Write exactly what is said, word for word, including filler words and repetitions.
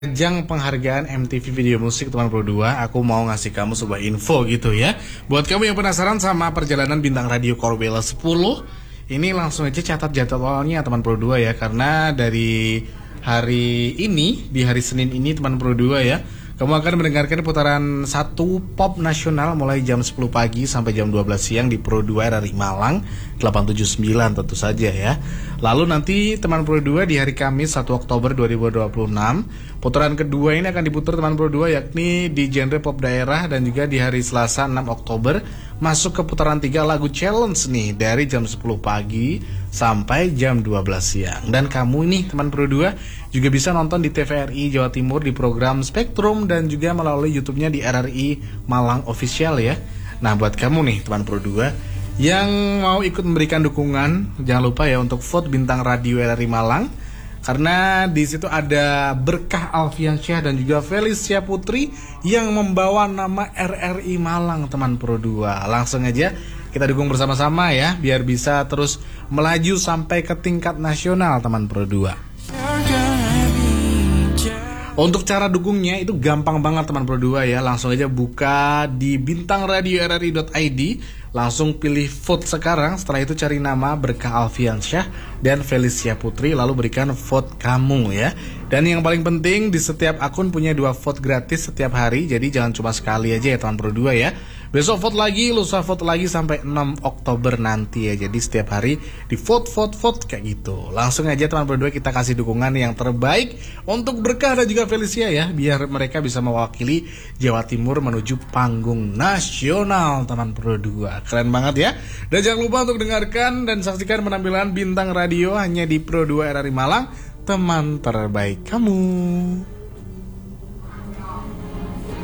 Ajang penghargaan M T V Video Musik teman Pro dua, aku mau ngasih kamu sebuah info gitu ya. Buat kamu yang penasaran sama perjalanan bintang radio Corbella sepuluh, ini langsung aja catat jadwalnya teman Pro dua ya. Karena dari hari ini, di hari Senin ini teman Pro dua ya, kamu akan mendengarkan putaran satu pop nasional mulai jam sepuluh pagi sampai jam dua belas siang di Pro dua R R I Malang delapan tujuh sembilan tentu saja ya. Lalu nanti teman Pro dua di hari Kamis satu Oktober dua ribu dua puluh enam, putaran kedua ini akan diputar teman Pro dua yakni di genre pop daerah, dan juga di hari Selasa enam Oktober masuk ke putaran tiga lagu challenge nih dari jam sepuluh pagi sampai jam dua belas siang. Dan kamu nih teman Pro dua juga bisa nonton di T V R I Jawa Timur di program Spektrum dan juga melalui YouTube-nya di R R I Malang Official ya. Nah, buat kamu nih teman Pro dua yang mau ikut memberikan dukungan, jangan lupa ya untuk vote bintang radio R R I Malang. Karena di situ ada Berkah Alfiansyah dan juga Felicia Putri yang membawa nama R R I Malang teman Pro dua. Langsung aja kita dukung bersama-sama ya, biar bisa terus melaju sampai ke tingkat nasional teman Pro dua. Untuk cara dukungnya itu gampang banget teman Pro dua ya. Langsung aja buka di bintang radio R R I dot I D, langsung pilih vote sekarang. Setelah itu cari nama Berkah Alfiansyah dan Felicia Putri, lalu berikan vote kamu ya. Dan yang paling penting, di setiap akun punya dua vote gratis setiap hari. Jadi jangan cuma sekali aja ya teman Pro dua ya. Besok vote lagi, lusa vote lagi sampai enam Oktober nanti ya. Jadi setiap hari di vote, vote, vote kayak gitu. Langsung aja teman Pro dua kita kasih dukungan yang terbaik untuk Berkah dan juga Felicia ya, biar mereka bisa mewakili Jawa Timur menuju panggung nasional teman Pro dua. Keren banget ya. Dan jangan lupa untuk dengarkan dan saksikan penampilan bintang radio hanya di Pro dua R R I Malang, teman terbaik kamu.